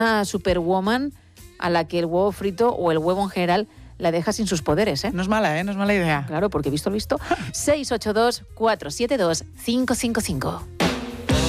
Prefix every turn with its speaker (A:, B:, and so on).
A: una superwoman a la que el huevo frito o el huevo en general la deja sin sus poderes, ¿eh?
B: No es mala, ¿eh? No es mala idea.
A: Claro, porque visto lo visto. 682 472 555.